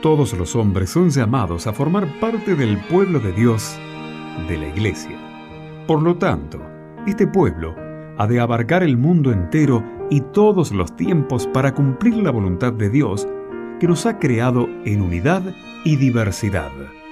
todos los hombres son llamados a formar parte del pueblo de Dios, de la Iglesia. Por lo tanto, este pueblo ha de abarcar el mundo entero y todos los tiempos para cumplir la voluntad de Dios, que nos ha creado en unidad y diversidad.